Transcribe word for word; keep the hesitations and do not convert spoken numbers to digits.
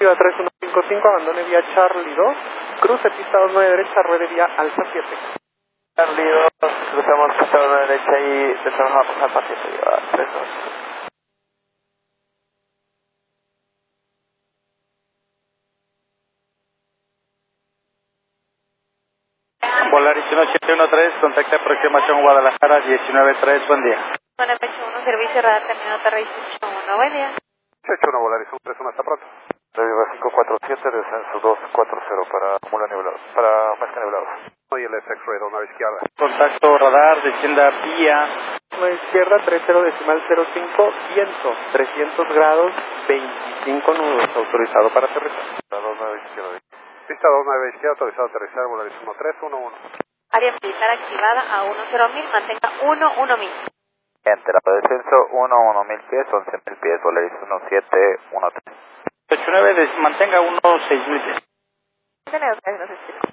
tres uno cinco cinco, abandone vía Charlie dos, cruce pista dos nueve derecha, ruede vía Alfa siete. Charlie dos, cruzamos pista dos nueve derecha y empezamos a pasar para siete, tres dos. Volaris uno siete uno tres, contacta aproximación Guadalajara diecinueve tres, buen día. Bueno, P H uno, servicio radar terminado Terra dieciocho uno, buen día. P H uno, Volaris uno tres uno, hasta pronto. Reviva cinco cuatro siete, descenso dos cuatro cero para Mula Nivelado, para Mezca Nivelado. Y el F X-Ray, una izquierda. Contacto radar, descienda vía. Una izquierda, treinta decimal cero cinco, viento, trescientos grados, veinticinco nudos, autorizado para aterrizar. dos nueve izquierda. Pista dos nueve izquierda, autorizado a aterrizar, Volaris uno tres uno uno. Área militar activada a diez mil, mantenga uno mil. Enterado descenso uno uno mil pies, once mil pies, Volaris uno siete uno tres. ocho nueve, mantenga uno seis mil pies. Tenemos que nos explico.